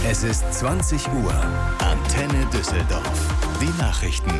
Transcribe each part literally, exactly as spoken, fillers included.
Es ist zwanzig Uhr. Antenne Düsseldorf. Die Nachrichten.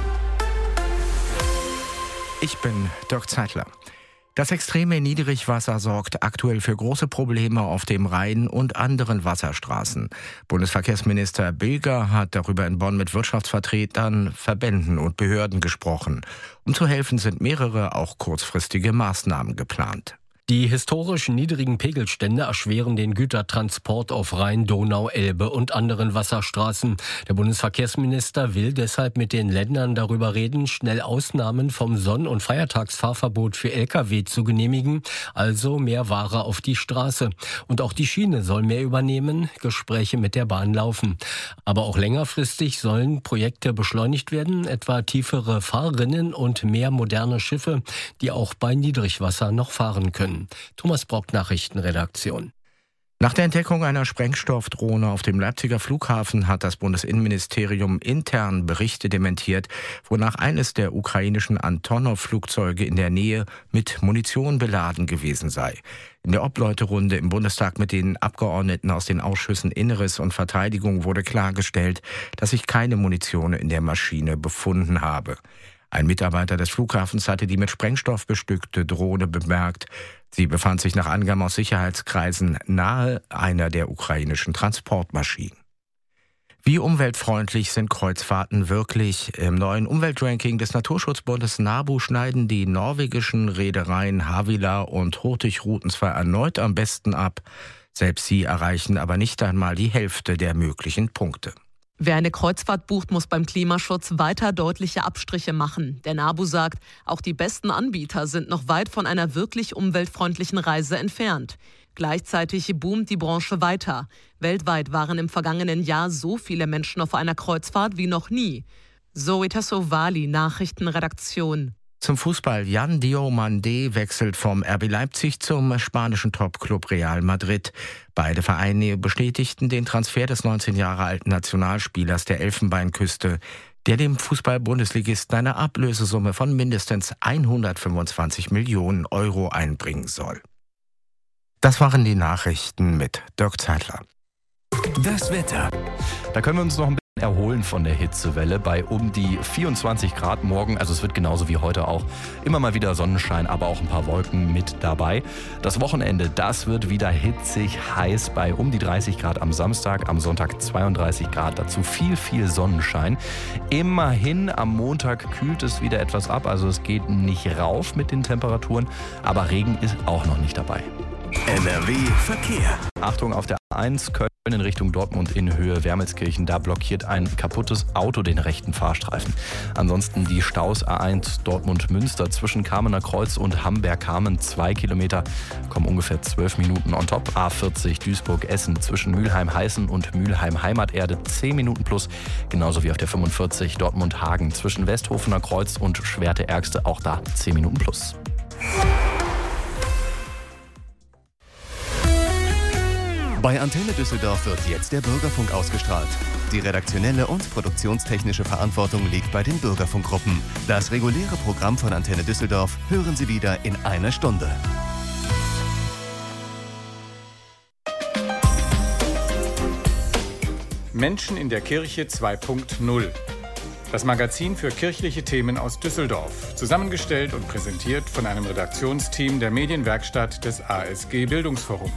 Ich bin Dirk Zeitler. Das extreme Niedrigwasser sorgt aktuell für große Probleme auf dem Rhein und anderen Wasserstraßen. Bundesverkehrsminister Bilger hat darüber in Bonn mit Wirtschaftsvertretern, Verbänden und Behörden gesprochen. Um zu helfen, sind mehrere, auch kurzfristige Maßnahmen geplant. Die historisch niedrigen Pegelstände erschweren den Gütertransport auf Rhein, Donau, Elbe und anderen Wasserstraßen. Der Bundesverkehrsminister will deshalb mit den Ländern darüber reden, schnell Ausnahmen vom Sonn- und Feiertagsfahrverbot für L K W zu genehmigen, also mehr Ware auf die Straße. Und auch die Schiene soll mehr übernehmen, Gespräche mit der Bahn laufen. Aber auch längerfristig sollen Projekte beschleunigt werden, etwa tiefere Fahrrinnen und mehr moderne Schiffe, die auch bei Niedrigwasser noch fahren können. Thomas Brock, Nachrichtenredaktion. Nach der Entdeckung einer Sprengstoffdrohne auf dem Leipziger Flughafen hat das Bundesinnenministerium intern Berichte dementiert, wonach eines der ukrainischen Antonov-Flugzeuge in der Nähe mit Munition beladen gewesen sei. In der Obleuterunde im Bundestag mit den Abgeordneten aus den Ausschüssen Inneres und Verteidigung wurde klargestellt, dass sich keine Munition in der Maschine befunden habe. Ein Mitarbeiter des Flughafens hatte die mit Sprengstoff bestückte Drohne bemerkt. Sie befand sich nach Angaben aus Sicherheitskreisen nahe einer der ukrainischen Transportmaschinen. Wie umweltfreundlich sind Kreuzfahrten wirklich? Im neuen Umweltranking des Naturschutzbundes NABU schneiden die norwegischen Reedereien Havila und Hurtigruten zwar erneut am besten ab, selbst sie erreichen aber nicht einmal die Hälfte der möglichen Punkte. Wer eine Kreuzfahrt bucht, muss beim Klimaschutz weiter deutliche Abstriche machen. Der NABU sagt, auch die besten Anbieter sind noch weit von einer wirklich umweltfreundlichen Reise entfernt. Gleichzeitig boomt die Branche weiter. Weltweit waren im vergangenen Jahr so viele Menschen auf einer Kreuzfahrt wie noch nie. Zoe Tassovali, Nachrichtenredaktion. Zum Fußball. Jan Diomande wechselt vom R B Leipzig zum spanischen Topclub Real Madrid. Beide Vereine bestätigten den Transfer des neunzehn Jahre alten Nationalspielers der Elfenbeinküste, der dem Fußball-Bundesligisten eine Ablösesumme von mindestens hundertfünfundzwanzig Millionen Euro einbringen soll. Das waren die Nachrichten mit Dirk Zeitler. Das Wetter. Da können wir uns noch ein bisschen erholen von der Hitzewelle bei um die vierundzwanzig Grad morgen. Also es wird genauso wie heute auch immer mal wieder Sonnenschein, aber auch ein paar Wolken mit dabei. Das Wochenende, das wird wieder hitzig heiß bei um die dreißig Grad am Samstag, am Sonntag zweiunddreißig Grad. Dazu viel, viel Sonnenschein. Immerhin am Montag kühlt es wieder etwas ab, also es geht nicht rauf mit den Temperaturen, aber Regen ist auch noch nicht dabei. N R W Verkehr. Achtung, auf der A eins Köln in Richtung Dortmund in Höhe Wermelskirchen. Da blockiert ein kaputtes Auto den rechten Fahrstreifen. Ansonsten die Staus A eins Dortmund-Münster zwischen Kamener Kreuz und Hamberg-Kamen. Zwei Kilometer, kommen ungefähr zwölf Minuten on top. A vierzig Duisburg-Essen zwischen Mülheim-Heißen und Mülheim-Heimaterde. zehn Minuten plus. Genauso wie auf der fünfundvierzig Dortmund-Hagen zwischen Westhofener Kreuz und Schwerte-Ärgste. Auch da zehn Minuten plus. Bei Antenne Düsseldorf wird jetzt der Bürgerfunk ausgestrahlt. Die redaktionelle und produktionstechnische Verantwortung liegt bei den Bürgerfunkgruppen. Das reguläre Programm von Antenne Düsseldorf hören Sie wieder in einer Stunde. Menschen in der Kirche zwei Punkt null. Das Magazin für kirchliche Themen aus Düsseldorf. Zusammengestellt und präsentiert von einem Redaktionsteam der Medienwerkstatt des A S G Bildungsforum.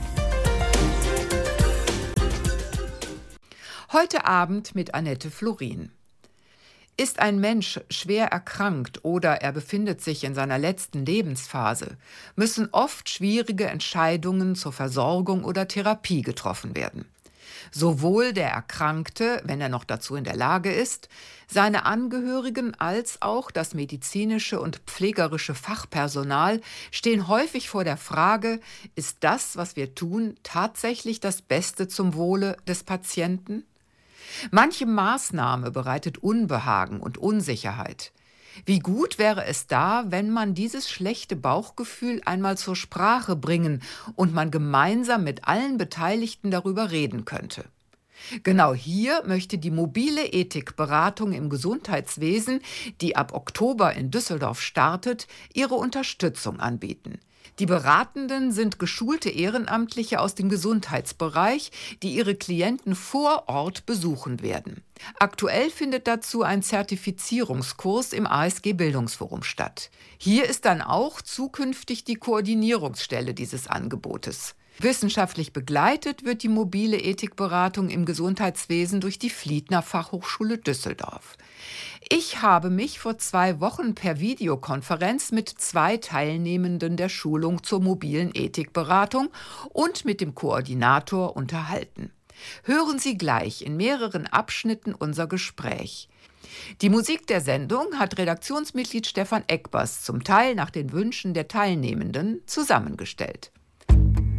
Heute Abend mit Annette Florin. Ist ein Mensch schwer erkrankt oder er befindet sich in seiner letzten Lebensphase, müssen oft schwierige Entscheidungen zur Versorgung oder Therapie getroffen werden. Sowohl der Erkrankte, wenn er noch dazu in der Lage ist, seine Angehörigen als auch das medizinische und pflegerische Fachpersonal stehen häufig vor der Frage, ist das, was wir tun, tatsächlich das Beste zum Wohle des Patienten? Manche Maßnahme bereitet Unbehagen und Unsicherheit. Wie gut wäre es da, wenn man dieses schlechte Bauchgefühl einmal zur Sprache bringen und man gemeinsam mit allen Beteiligten darüber reden könnte. Genau hier möchte die mobile Ethikberatung im Gesundheitswesen, die ab Oktober in Düsseldorf startet, ihre Unterstützung anbieten. Die Beratenden sind geschulte Ehrenamtliche aus dem Gesundheitsbereich, die ihre Klienten vor Ort besuchen werden. Aktuell findet dazu ein Zertifizierungskurs im A S G Bildungsforum statt. Hier ist dann auch zukünftig die Koordinierungsstelle dieses Angebotes. Wissenschaftlich begleitet wird die mobile Ethikberatung im Gesundheitswesen durch die Fliedner Fachhochschule Düsseldorf. Ich habe mich vor zwei Wochen per Videokonferenz mit zwei Teilnehmenden der Schulung zur mobilen Ethikberatung und mit dem Koordinator unterhalten. Hören Sie gleich in mehreren Abschnitten unser Gespräch. Die Musik der Sendung hat Redaktionsmitglied Stefan Eckbers zum Teil nach den Wünschen der Teilnehmenden zusammengestellt.